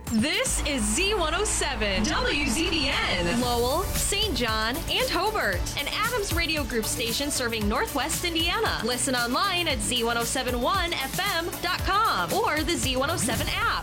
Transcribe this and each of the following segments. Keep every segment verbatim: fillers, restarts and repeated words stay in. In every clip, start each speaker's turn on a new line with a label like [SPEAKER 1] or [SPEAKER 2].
[SPEAKER 1] This is Z one oh seven, W Z B N, Lowell, Saint John, and Hobart, an Adams Radio Group station serving Northwest Indiana. Listen online at Z one oh seven one F M dot com or the Z one oh seven app.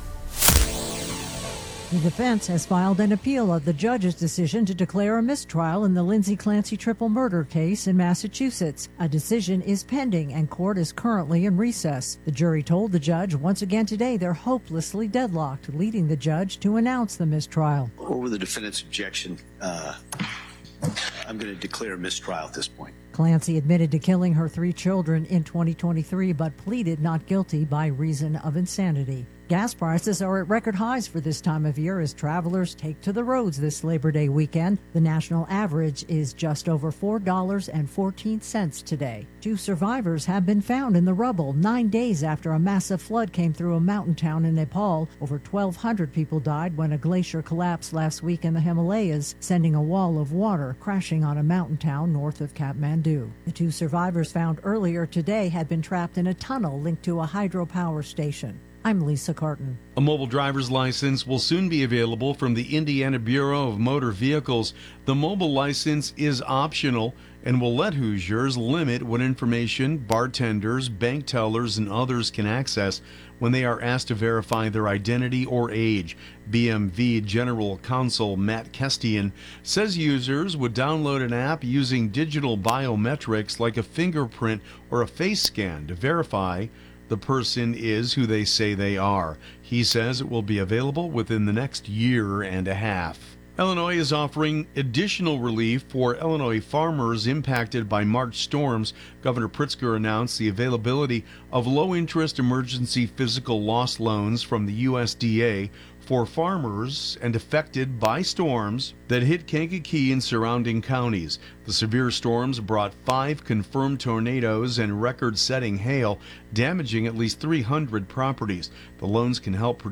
[SPEAKER 2] The defense has filed an appeal of the judge's decision to declare a mistrial in the Lindsay Clancy triple murder case in Massachusetts. A decision is pending and court is currently in recess. The jury told the judge once again today they're hopelessly deadlocked, leading the judge to announce the mistrial.
[SPEAKER 3] Over the defendant's objection, uh, I'm going to declare a mistrial at this point.
[SPEAKER 2] Clancy admitted to killing her three children in twenty twenty-three, but pleaded not guilty by reason of insanity. Gas prices are at record highs for this time of year as travelers take to the roads this Labor Day weekend. The national average is just over four dollars and fourteen cents today. Two survivors have been found in the rubble nine days after a massive flood came through a mountain town in Nepal. Over twelve hundred people died when a glacier collapsed last week in the Himalayas, sending a wall of water crashing on a mountain town north of Kathmandu. The two survivors found earlier today had been trapped in a tunnel linked to a hydropower station. I'm Lisa Carton.
[SPEAKER 4] A mobile driver's license will soon be available from the Indiana Bureau of Motor Vehicles. The mobile license is optional and will let Hoosiers limit what information bartenders, bank tellers, and others can access when they are asked to verify their identity or age. B M V General Counsel Matt Kestian says users would download an app using digital biometrics like a fingerprint or a face scan to verify the person is who they say they are. He says it will be available within the next year and a half. Illinois is offering additional relief for Illinois farmers impacted by March storms. Governor Pritzker announced the availability of low-interest emergency physical loss loans from the U S D A for farmers and affected by storms that hit Kankakee and surrounding counties. The severe storms brought five confirmed tornadoes and record-setting hail, damaging at least three hundred properties. The loans can help